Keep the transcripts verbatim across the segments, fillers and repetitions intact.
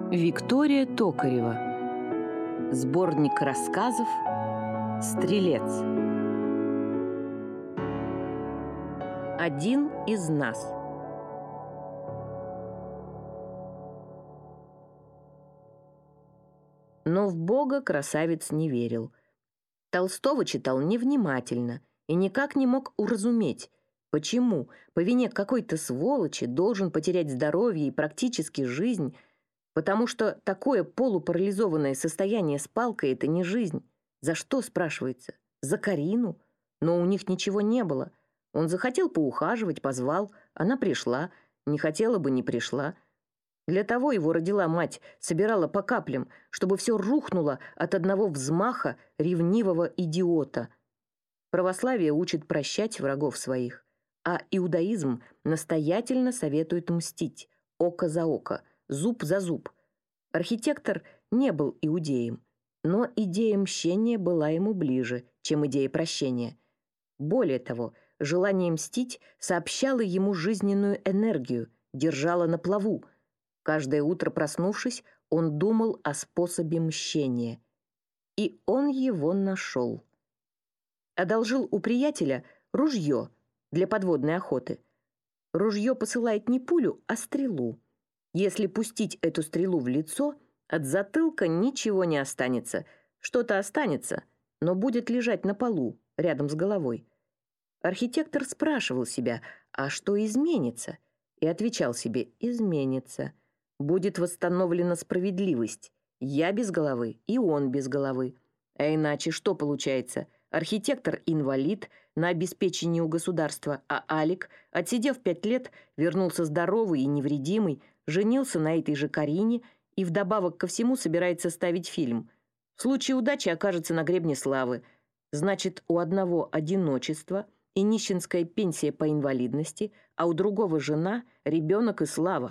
Виктория Токарева. Сборник рассказов «Стрелец». Один из нас. Но в Бога красавец не верил. Толстого читал невнимательно и никак не мог уразуметь, почему по вине какой-то сволочи должен потерять здоровье и практически жизнь, потому что такое полупарализованное состояние с палкой — это не жизнь. За что, спрашивается? За Карину? Но у них ничего не было. Он захотел поухаживать, позвал, она пришла, не хотела бы, не пришла. Для того его родила мать, собирала по каплям, чтобы все рухнуло от одного взмаха ревнивого идиота. Православие учит прощать врагов своих, а иудаизм настоятельно советует мстить, око за око, зуб за зуб. Архитектор не был иудеем, но идея мщения была ему ближе, чем идея прощения. Более того, желание мстить сообщало ему жизненную энергию, держало на плаву. Каждое утро, проснувшись, он думал о способе мщения. И он его нашел. Одолжил у приятеля ружье для подводной охоты. Ружье посылает не пулю, а стрелу. Если пустить эту стрелу в лицо, от затылка ничего не останется. Что-то останется, но будет лежать на полу, рядом с головой. Архитектор спрашивал себя, а что изменится? И отвечал себе: изменится. Будет восстановлена справедливость. Я без головы, и он без головы. А иначе что получается? Архитектор – инвалид на обеспечении у государства, а Алик, отсидев пять лет, вернулся здоровый и невредимый, женился на этой же Карине и вдобавок ко всему собирается ставить фильм. В случае удачи окажется на гребне славы. Значит, у одного одиночество и нищенская пенсия по инвалидности, а у другого жена, ребенок и слава.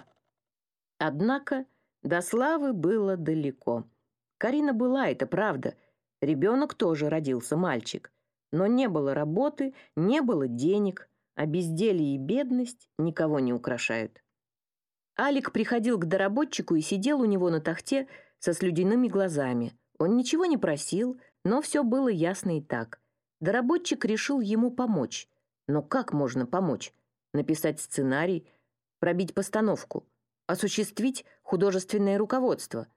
Однако до славы было далеко. Карина была, это правда. Ребенок тоже родился, мальчик. Но не было работы, не было денег, а безделье и бедность никого не украшают. Алик приходил к доработчику и сидел у него на тахте со слюдяными глазами. Он ничего не просил, но все было ясно и так. Доработчик решил ему помочь. Но как можно помочь? Написать сценарий, пробить постановку, осуществить художественное руководство.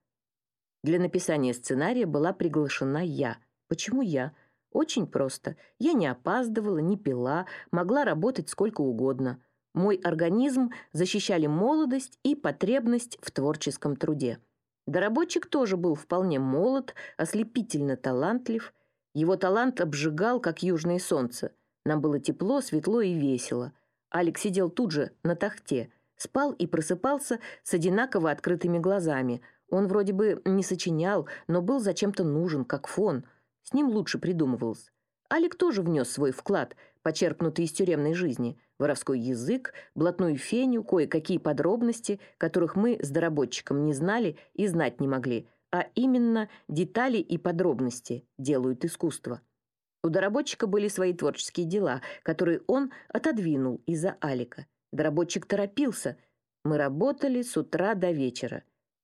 Для написания сценария была приглашена я. Почему я? Очень просто. Я не опаздывала, не пила, могла работать сколько угодно. Мой организм защищали молодость и потребность в творческом труде. Доработчик тоже был вполне молод, ослепительно талантлив. Его талант обжигал, как южное солнце. Нам было тепло, светло и весело. Алик сидел тут же, на тахте, спал и просыпался с одинаково открытыми глазами. Он вроде бы не сочинял, но был зачем-то нужен, как фон. С ним лучше придумывалось. Алик тоже внес свой вклад, почерпнутый из тюремной жизни. Воровской язык, блатную феню, кое-какие подробности, которых мы с доработчиком не знали и знать не могли, а именно детали и подробности делают искусство. У доработчика были свои творческие дела, которые он отодвинул из-за Алика. Доработчик торопился. Мы работали с утра до вечера.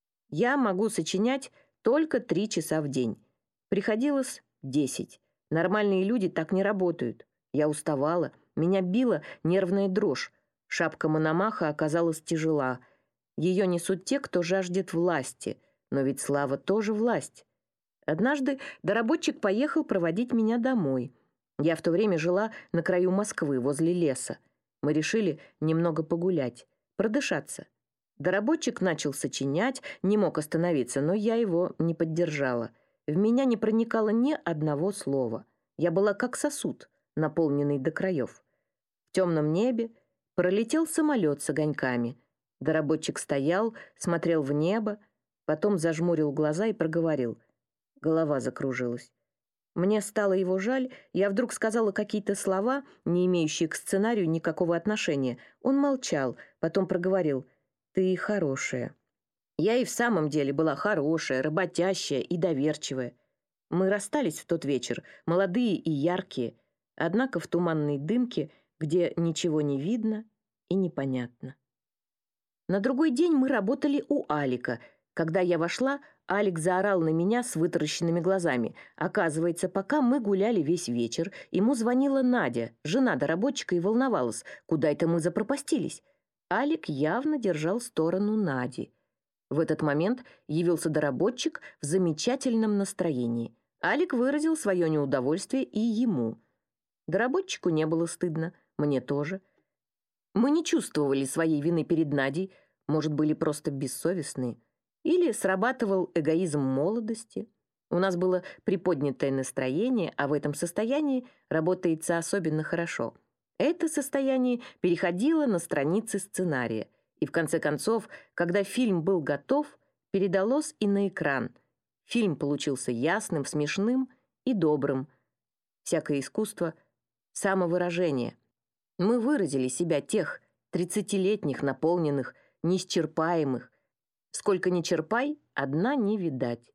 Я могу сочинять только три часа в день. Приходилось десять. Нормальные люди так не работают. Я уставала, меня била нервная дрожь. Шапка Мономаха оказалась тяжела. Ее несут те, кто жаждет власти. Но ведь слава тоже власть. Однажды доработчик поехал проводить меня домой. Я в то время жила на краю Москвы, возле леса. Мы решили немного погулять, продышаться. Доработчик начал сочинять, не мог остановиться, но я его не поддержала. В меня не проникало ни одного слова. Я была как сосуд, наполненный до краев. В темном небе пролетел самолет с огоньками. Доработчик стоял, смотрел в небо, потом зажмурил глаза и проговорил. Голова закружилась. Мне стало его жаль, я вдруг сказала какие-то слова, не имеющие к сценарию никакого отношения. Он молчал, потом проговорил: «Ты хорошая». Я и в самом деле была хорошая, работящая и доверчивая. Мы расстались в тот вечер, молодые и яркие, однако в туманной дымке, где ничего не видно и непонятно. На другой день мы работали у Алика. Когда я вошла, Алик заорал на меня с вытаращенными глазами. Оказывается, пока мы гуляли весь вечер, ему звонила Надя, жена доработчика, и волновалась, куда это мы запропастились. Алик явно держал сторону Нади. В этот момент явился доработчик в замечательном настроении. Алик выразил свое неудовольствие и ему. Доработчику не было стыдно, мне тоже. Мы не чувствовали своей вины перед Надей, может, были просто бессовестные. Или срабатывал эгоизм молодости. У нас было приподнятое настроение, а в этом состоянии работается особенно хорошо. Это состояние переходило на страницы сценария. И в конце концов, когда фильм был готов, передалось и на экран. Фильм получился ясным, смешным и добрым. Всякое искусство — самовыражение. Мы выразили себя тех тридцатилетних, наполненных, неисчерпаемых. Сколько ни черпай, одна не видать.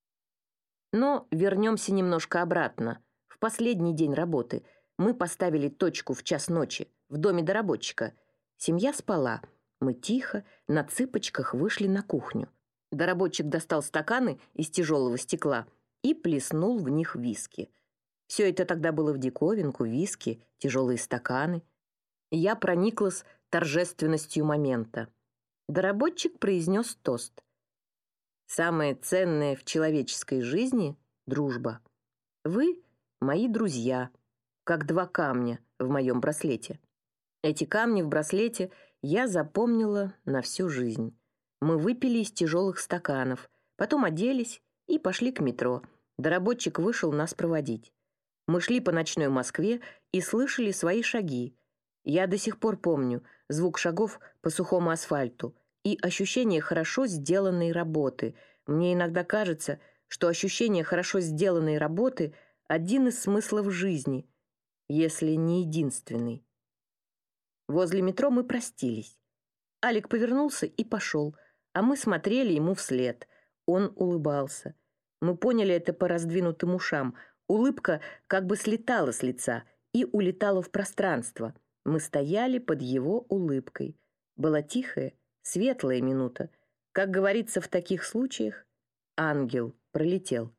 Но вернемся немножко обратно. В последний день работы мы поставили точку в час ночи в доме доработчика. Семья спала. Мы тихо, на цыпочках вышли на кухню. Доработчик достал стаканы из тяжелого стекла и плеснул в них виски. Все это тогда было в диковинку: виски, тяжелые стаканы. Я прониклась торжественностью момента. Доработчик произнес тост. «Самое ценное в человеческой жизни — дружба. Вы — мои друзья, как два камня в моем браслете. Эти камни в браслете я запомнила на всю жизнь. Мы выпили из тяжелых стаканов, потом оделись и пошли к метро. Доработчик вышел нас проводить. Мы шли по ночной Москве и слышали свои шаги. Я до сих пор помню звук шагов по сухому асфальту и ощущение хорошо сделанной работы. Мне иногда кажется, что ощущение хорошо сделанной работы — один из смыслов жизни, если не единственный. Возле метро мы простились. Алик повернулся и пошел, а мы смотрели ему вслед. Он улыбался. Мы поняли это по раздвинутым ушам. Улыбка как бы слетала с лица и улетала в пространство. Мы стояли под его улыбкой. Была тихая, светлая минута. Как говорится в таких случаях, ангел пролетел.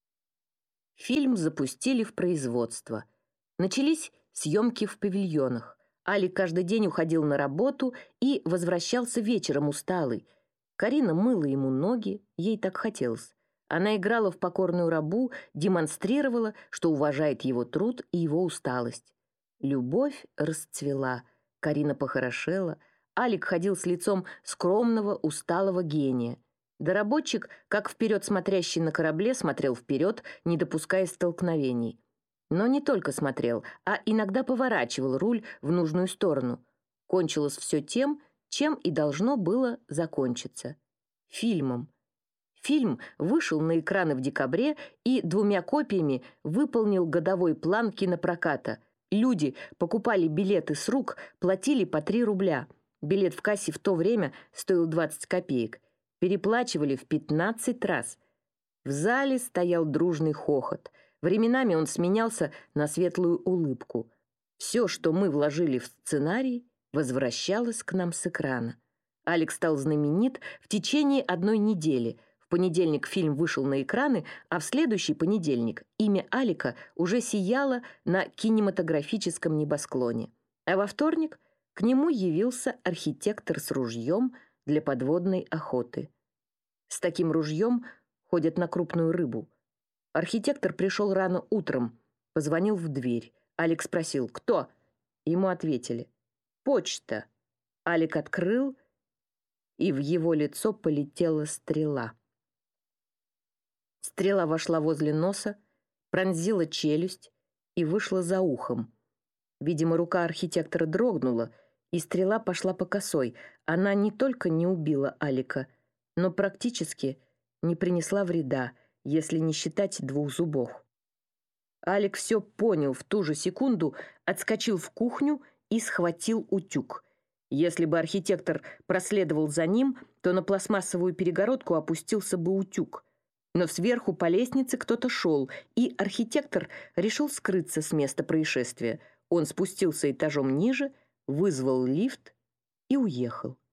Фильм запустили в производство. Начались съемки в павильонах. Алик каждый день уходил на работу и возвращался вечером усталый. Карина мыла ему ноги, ей так хотелось. Она играла в покорную рабу, демонстрировала, что уважает его труд и его усталость. Любовь расцвела, Карина похорошела, Алик ходил с лицом скромного, усталого гения. Доработчик, как вперед смотрящий на корабле, смотрел вперед, не допуская столкновений. Но не только смотрел, а иногда поворачивал руль в нужную сторону. Кончилось все тем, чем и должно было закончиться. Фильмом. Фильм вышел на экраны в декабре и двумя копиями выполнил годовой план кинопроката. Люди покупали билеты с рук, платили по три рубля. Билет в кассе в то время стоил двадцать копеек. Переплачивали в пятнадцать раз. В зале стоял дружный хохот. Временами он сменялся на светлую улыбку. Все, что мы вложили в сценарий, возвращалось к нам с экрана. Алик стал знаменит в течение одной недели. В понедельник фильм вышел на экраны, а в следующий понедельник имя Алика уже сияло на кинематографическом небосклоне. А во вторник к нему явился архитектор с ружьем для подводной охоты. С таким ружьем ходят на крупную рыбу. Архитектор пришел рано утром, позвонил в дверь. Алик спросил: «Кто?» Ему ответили: «Почта». Алик открыл, и в его лицо полетела стрела. Стрела вошла возле носа, пронзила челюсть и вышла за ухом. Видимо, рука архитектора дрогнула, и стрела пошла по косой. Она не только не убила Алика, но практически не принесла вреда, если не считать двух зубов. Алик все понял в ту же секунду, отскочил в кухню и схватил утюг. Если бы архитектор проследовал за ним, то на пластмассовую перегородку опустился бы утюг. Но сверху по лестнице кто-то шел, и архитектор решил скрыться с места происшествия. Он спустился этажом ниже, вызвал лифт и уехал.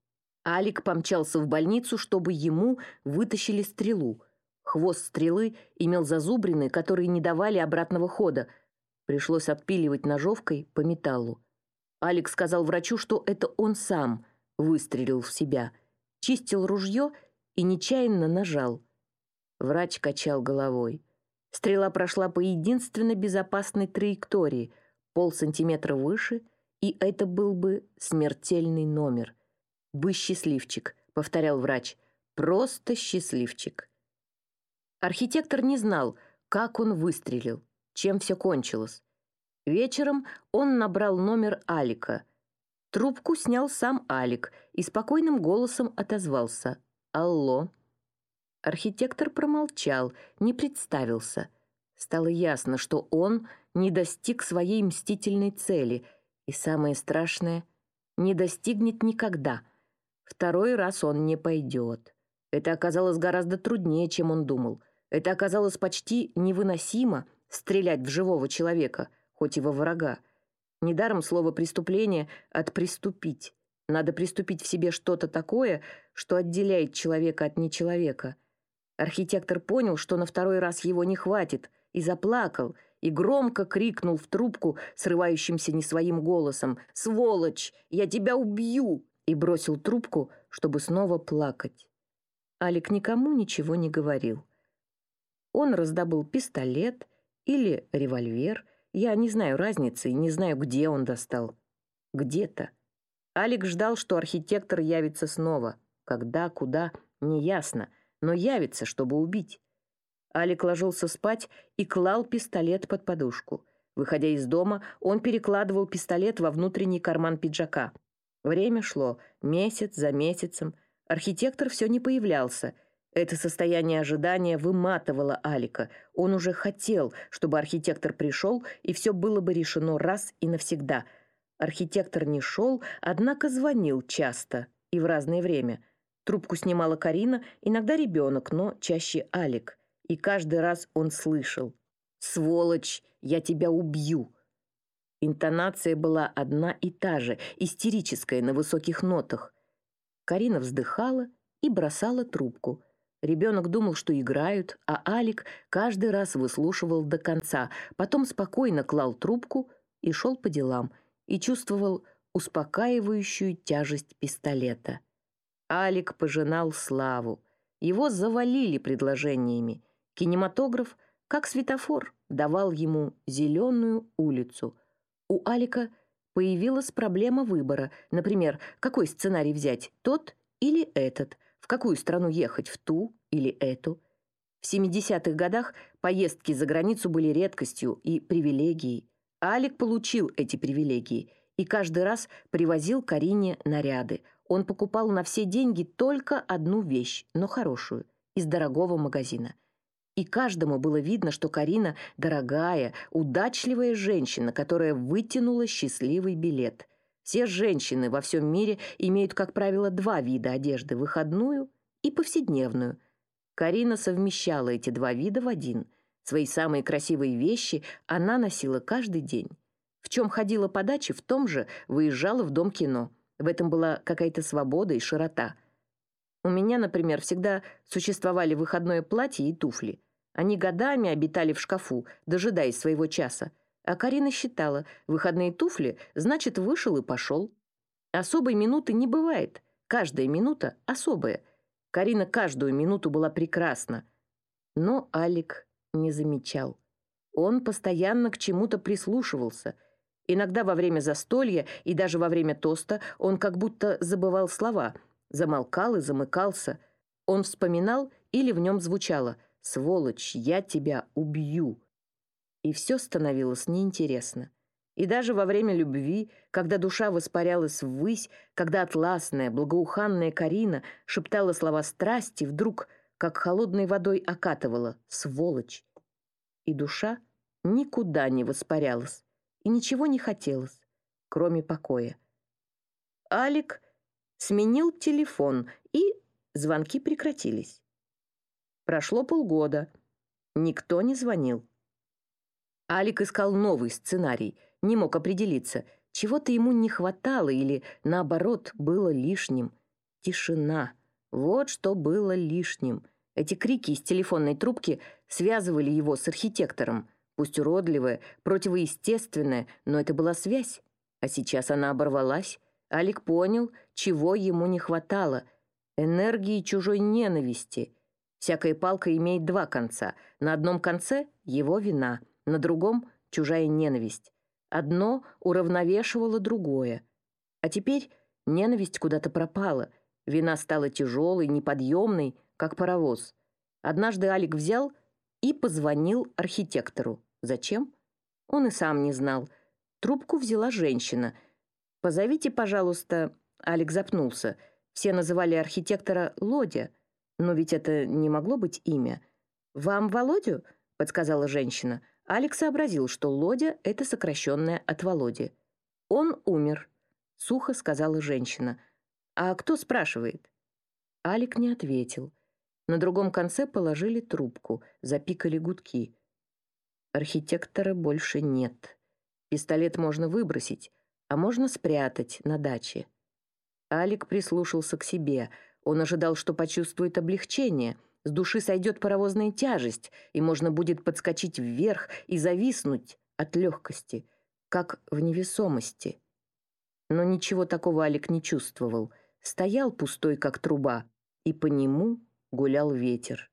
Алик помчался в больницу, чтобы ему вытащили стрелу. Хвост стрелы имел зазубрины, которые не давали обратного хода. Пришлось отпиливать ножовкой по металлу. Алик сказал врачу, что это он сам выстрелил в себя. Чистил ружье и нечаянно нажал. Врач качал головой. Стрела прошла по единственно безопасной траектории, полсантиметра выше, и это был бы смертельный номер. «Вы счастливчик», — повторял врач, — «просто счастливчик». Архитектор не знал, как он выстрелил, чем все кончилось. Вечером он набрал номер Алика. Трубку снял сам Алик и спокойным голосом отозвался: «Алло». Архитектор промолчал, не представился. Стало ясно, что он не достиг своей мстительной цели, и самое страшное — не достигнет никогда. Второй раз он не пойдет. Это оказалось гораздо труднее, чем он думал. Это оказалось почти невыносимо — стрелять в живого человека, хоть и во врага. Недаром слово «преступление» от «приступить». Надо приступить в себе что-то такое, что отделяет человека от нечеловека. Архитектор понял, что на второй раз его не хватит, и заплакал, и громко крикнул в трубку срывающимся не своим голосом: «Сволочь, я тебя убью!» и бросил трубку, чтобы снова плакать. Алик никому ничего не говорил. Он раздобыл пистолет или револьвер. Я не знаю разницы и не знаю, где он достал. Где-то. Алик ждал, что архитектор явится снова. Когда, куда, неясно, но явится, чтобы убить. Алик ложился спать и клал пистолет под подушку. Выходя из дома, он перекладывал пистолет во внутренний карман пиджака. Время шло, месяц за месяцем. Архитектор все не появлялся. Это состояние ожидания выматывало Алика. Он уже хотел, чтобы архитектор пришел, и все было бы решено раз и навсегда. Архитектор не шел, однако звонил часто и в разное время. Трубку снимала Карина, иногда ребенок, но чаще Алик. И каждый раз он слышал: «Сволочь, я тебя убью!» Интонация была одна и та же, истерическая, на высоких нотах. Карина вздыхала и бросала трубку. Ребенок думал, что играют, а Алик каждый раз выслушивал до конца, потом спокойно клал трубку и шел по делам, и чувствовал успокаивающую тяжесть пистолета. Алик пожинал славу. Его завалили предложениями. Кинематограф, как светофор, давал ему зеленую улицу. У Алика появилась проблема выбора. Например, какой сценарий взять, тот или этот? В какую страну ехать, в ту или эту? В семидесятых годах поездки за границу были редкостью и привилегией. Алик получил эти привилегии и каждый раз привозил Карине наряды. Он покупал на все деньги только одну вещь, но хорошую, из дорогого магазина. И каждому было видно, что Карина – дорогая, удачливая женщина, которая вытянула счастливый билет. Все женщины во всем мире имеют, как правило, два вида одежды – выходную и повседневную. Карина совмещала эти два вида в один. Свои самые красивые вещи она носила каждый день. В чем ходила по даче, в том же выезжала в дом кино. В этом была какая-то свобода и широта. У меня, например, всегда существовали выходное платье и туфли. Они годами обитали в шкафу, дожидаясь своего часа. А Карина считала, выходные туфли значит вышел и пошел. Особой минуты не бывает. Каждая минута особая. Карина каждую минуту была прекрасна. Но Алик не замечал. Он постоянно к чему-то прислушивался. Иногда во время застолья и даже во время тоста он как будто забывал слова, замолкал и замыкался. Он вспоминал или в нем звучало: «Сволочь, я тебя убью». И все становилось неинтересно. И даже во время любви, когда душа воспарялась ввысь, когда атласная, благоуханная Карина шептала слова страсти, вдруг, как холодной водой, окатывала: «Сволочь». И душа никуда не воспарялась, и ничего не хотелось, кроме покоя. Алик сменил телефон, и звонки прекратились. Прошло полгода. Никто не звонил. Алик искал новый сценарий, не мог определиться, чего-то ему не хватало или, наоборот, было лишним. Тишина. Вот что было лишним. Эти крики из телефонной трубки связывали его с архитектором. Пусть уродливая, противоестественная, но это была связь. А сейчас она оборвалась. Алик понял, чего ему не хватало. Энергии чужой ненависти. Всякая палка имеет два конца. На одном конце — его вина, на другом — чужая ненависть. Одно уравновешивало другое. А теперь ненависть куда-то пропала. Вина стала тяжелой, неподъемной, как паровоз. Однажды Алик взял и позвонил архитектору. Зачем? Он и сам не знал. Трубку взяла женщина. «Позовите, пожалуйста...» Алик запнулся. Все называли архитектора Лодя. Но ведь это не могло быть имя. «Вам Володю?» — подсказала женщина. Алик сообразил, что Лодя — это сокращенное от Володи. «Он умер», — сухо сказала женщина. «А кто спрашивает?» Алик не ответил. На другом конце положили трубку, запикали гудки. Архитектора больше нет. Пистолет можно выбросить, а можно спрятать на даче. Алик прислушался к себе. Он ожидал, что почувствует облегчение. С души сойдет паровозная тяжесть, и можно будет подскочить вверх и зависнуть от легкости, как в невесомости. Но ничего такого Алик не чувствовал. Стоял пустой, как труба, и по нему гулял ветер.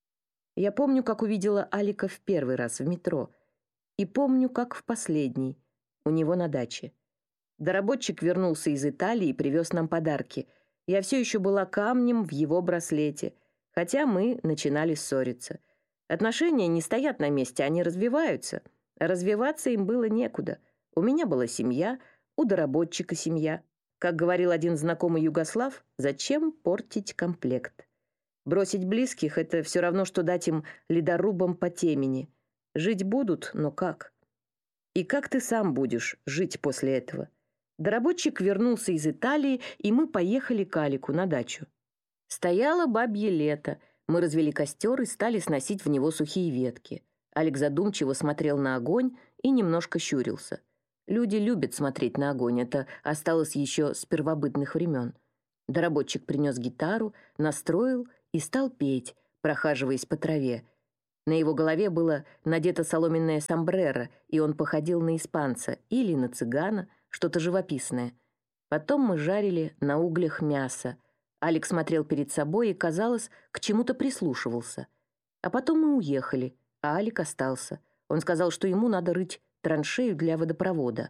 Я помню, как увидела Алика в первый раз в метро, и помню, как в последний, у него на даче. Доработчик вернулся из Италии и привез нам подарки. Я все еще была камнем в его браслете, хотя мы начинали ссориться. Отношения не стоят на месте, они развиваются. А развиваться им было некуда. У меня была семья, у доработчика семья. Как говорил один знакомый югослав, зачем портить комплект? Бросить близких — это все равно, что дать им ледорубам по темени. Жить будут, но как? И как ты сам будешь жить после этого? Доработчик вернулся из Италии, и мы поехали к Алику на дачу. Стояло бабье лето. Мы развели костер и стали сносить в него сухие ветки. Алик задумчиво смотрел на огонь и немножко щурился. Люди любят смотреть на огонь, это осталось еще с первобытных времен. Доработчик принес гитару, настроил и стал петь, прохаживаясь по траве. На его голове было надето соломенное сомбреро, и он походил на испанца или на цыгана, что-то живописное. Потом мы жарили на углях мясо. Алик смотрел перед собой и, казалось, к чему-то прислушивался. А потом мы уехали, а Алик остался. Он сказал, что ему надо рыть траншею для водопровода.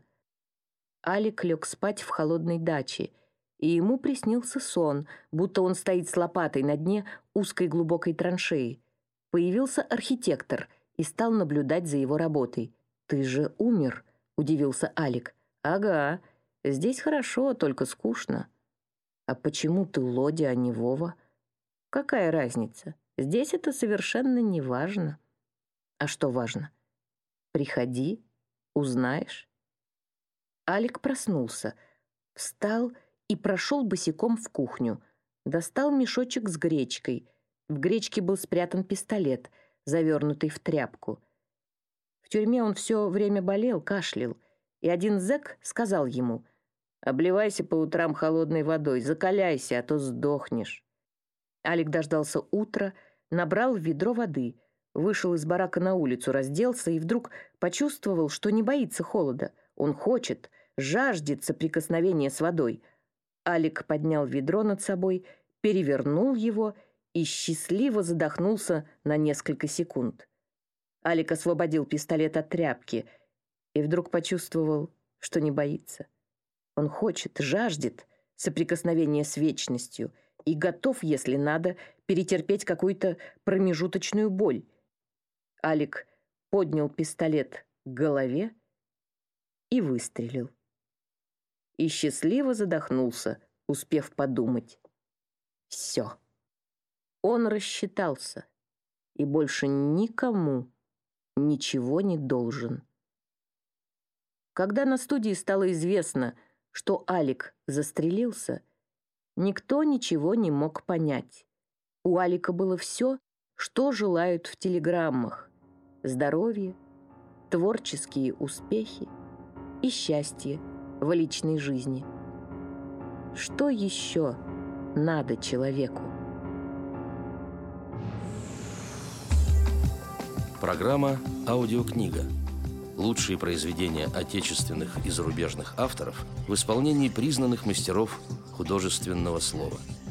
Алик лег спать в холодной даче, и ему приснился сон, будто он стоит с лопатой на дне узкой глубокой траншеи. Появился архитектор и стал наблюдать за его работой. «Ты же умер?» — удивился Алик. «Ага, здесь хорошо, только скучно». «А почему ты Лодя, а не Вова?» «Какая разница? Здесь это совершенно не важно». «А что важно?» «Приходи, узнаешь». Алик проснулся, встал и прошел босиком в кухню. Достал мешочек с гречкой. В гречке был спрятан пистолет, завернутый в тряпку. В тюрьме он все время болел, кашлял, и один зэк сказал ему: «Обливайся по утрам холодной водой, закаляйся, а то сдохнешь». Алик дождался утра, набрал в ведро воды, вышел из барака на улицу, разделся и вдруг почувствовал, что не боится холода. Он хочет, жаждет соприкосновения с водой. Алик поднял ведро над собой, перевернул его и счастливо задохнулся на несколько секунд. Алик освободил пистолет от тряпки и вдруг почувствовал, что не боится. Он хочет, жаждет соприкосновения с вечностью и готов, если надо, перетерпеть какую-то промежуточную боль. Алик поднял пистолет к голове и выстрелил. И счастливо задохнулся, успев подумать. Все. Он рассчитался и больше никому ничего не должен. Когда на студии стало известно, что Алик застрелился, никто ничего не мог понять. У Алика было все, что желают в телеграммах: здоровье, творческие успехи и счастье в личной жизни. Что еще надо человеку. Программа «Аудиокнига». Лучшие произведения отечественных и зарубежных авторов в исполнении признанных мастеров художественного слова.